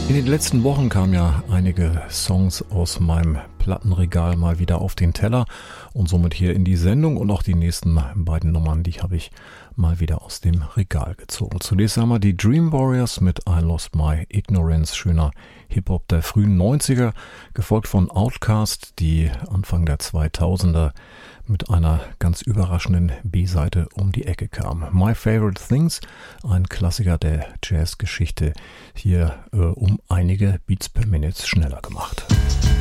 In den letzten Wochen kamen ja einige Songs aus meinem Plattenregal mal wieder auf den Teller und somit hier in die Sendung, und auch die nächsten beiden Nummern, die habe ich mal wieder aus dem Regal gezogen. Zunächst haben wir die Dream Warriors mit I Lost My Ignorance, schöner Hip-Hop der frühen 90er, gefolgt von Outkast, die Anfang der 2000er mit einer ganz überraschenden B-Seite um die Ecke kam. My Favorite Things, ein Klassiker der Jazzgeschichte, hier um einige Beats per Minute schneller gemacht.